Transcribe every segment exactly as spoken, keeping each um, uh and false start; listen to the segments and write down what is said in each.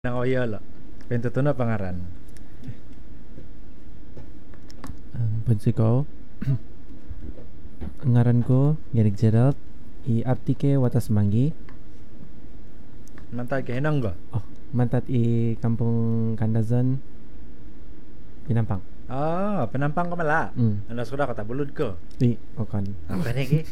Nang oyo lo. Pentutuno pangaran. Um, Pensiko ngaran ko Gerek Gerald i arti ke watas manggi. Mantay ke hinang go. Oh, mantat i Kampung Kandazan Pinampang. Ah, penampang ka mala. Mm. Ano sudah kata bulud ko. I okan. Apa nih ki?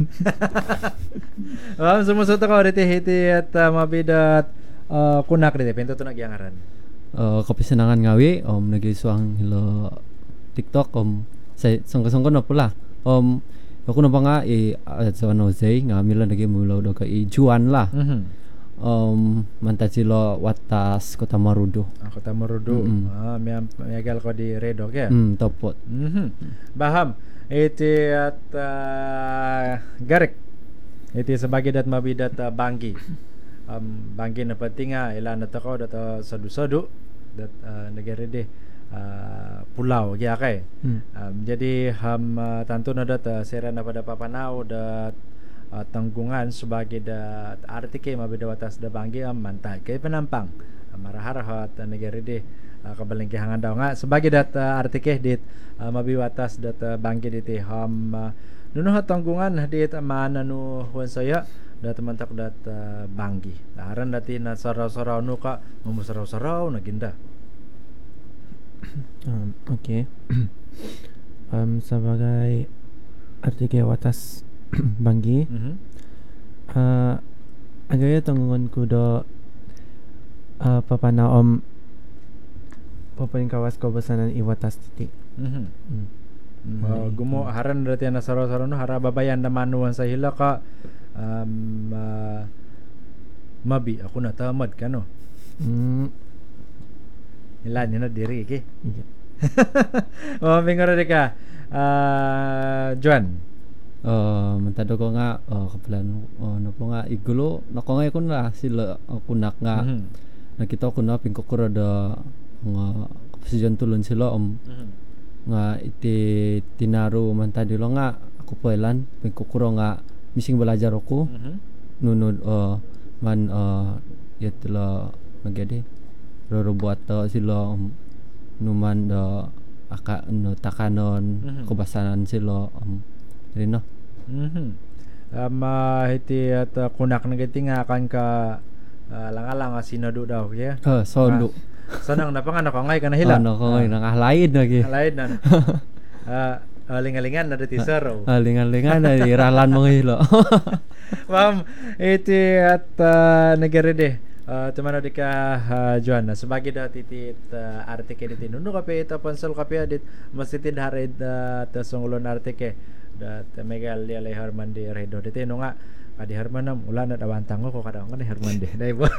Wam sumusuto ko dito hiti at uh, mabidat uh, kunak dito pentutuno giangaran. Uh, kapisenangan ngawi om nagisuang hilo TikTok om say songko-songko na pula om ako na pa nga i uh, sa ano say nga mila nagi mula do ka i Juan lah Mhm. om manta silo watas Kota Marudu. Ako ta marudo. Mm-mm. Ah, may megal ko di redok ya. Hmm topot. Mhm. Baham. Iti at uh, Garek. Iti sebagai dat mabidat uh, banggi. Um, banggi na patinga ilan na tako dat uh, sadu-sadu dat uh, negara de uh, pulau ya kay. Mm. Um, jadi ham uh, tanto na dat uh, sera na pada papanao dat uh, tanggungan sebagai dat arti kay mabida watas da banggi am mantay kay penampang uh, maraharahat uh, negara de uh, kabalengkehangan daw nga sebagai dat uh, arti kay dit uh, mabi watas dat uh, banggi dit ham uh, nunuhat tanggungan dit uh, mananu huwan saya dat mantak dat uh, banggi aran dati na saraw-saraw no ka mamusaraw-saraw na ginda. Um, Oke. um, sebagai arti ke watas banggi. Mhm. Uh, agaya tanggungan ko do uh, papana om papaling kawas ko basanan i watas titik. Mhm. Mm. Uh, gumo haran dati na saraw-saraw no hara babayan na manuan sa hila ka um, uh, mabi ako na tamad ka no Mm. ilan yun na diri ki. Iya. Oh, mingoro di ka. Uh, Juan. Uh, manta do ko nga uh, kapalan uh, no po nga igulo nako nga kun la sila uh, kunak nga Mhm. nakita ko na pingkukura da nga kapasijan tulon sila om Mhm. nga iti tinaru manta dilo nga ako po ilan pingkukuro nga mising belajar ako Mhm. nunod uh, man uh, yatla magadi roro buat uh, sila um, numan da aka no takanon Mhm. kubasanan sila um rino Mhm. Um, uh, hiti at uh, kunak na giti nga akan ka uh, langalang uh, sinado daw ya. uh, sondo Sanang napangan ako ngay ka na hila. ano ko ngayon ang lain lagi Alaid na. Uh, uh, lingalingan na dati sir. oh. lingan-lingan na iralan mo hilo Ma'am, iti at uh, nagarede. Uh, tumano di ka uh, Juan, sebagai dati tit uh, artike diti nuno kape ita pansel kape adit masitid harid uh, tasungulon artike dat megal dia le Herman di redo diti no nga kadi Herman nam ulan na awantang ko kada nga Herman di dai bo.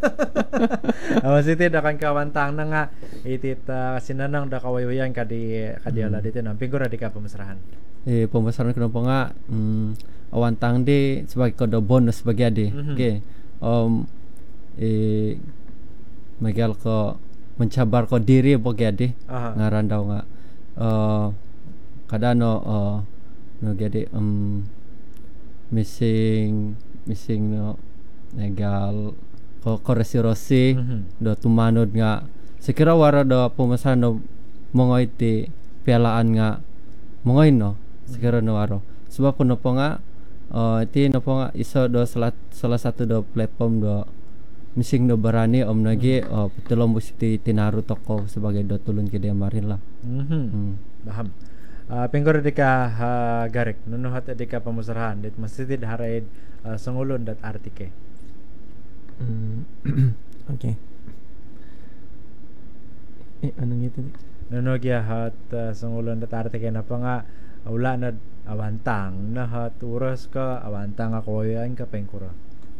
Masitid akan kawantang na nga itit uh, sinanang da kawaywayan kadi kadi ala diti nam pinggura di ka pemasrahan. eh pemasaran kenapa nga mm, awantang di sebagai kode bonus bagi ade Mhm. oke um eh megal ko mencabar ko diri bagi ade Aha. ngaran daw nga uh, kadano uh, no gade um missing missing no megal ko koresi-rosi Mhm. do tumanod nga sekira wara do pemasaran do mongoy ti pialaan nga mongoy no sekira no waro sebab kuno po nga uh, ti no po nga iso do salah, salah satu do platform do mising do barani om nagi uh, petulong busti tinaru toko sebagai do tulun ke dia marin lah. Mhm. Hmm. Paham. Uh, pinggor di ka uh, Garek nunuhat di ka pamusarahan dit masitid haraid uh, sangulon dat artike. Mm. Oke. Eh, anong gitu? Nunog ya hat uh, sangulon dat artike na pa nga wala na awantang na hat uras ka awantang ako yan ka pengkura.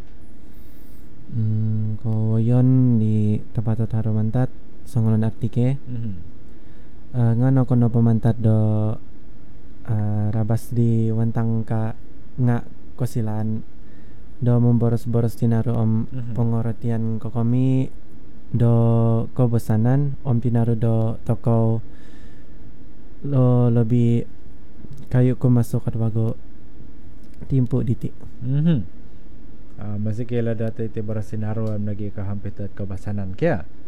Hmm, ko yon di tempat harumantat songolon artike. Mhm. Uh, ngano kono pamantat do uh, rabas di wantang ka nga kosilan do memboros-boros tinaru om Mhm. pengorotian ko kami do ko bosanan om tinaru do toko lo lebih kayu ko masuk at bago timpo diti. Mhm. Uh, masih kila dati ti barasinaro am nagi kahampit at kabasanan kaya.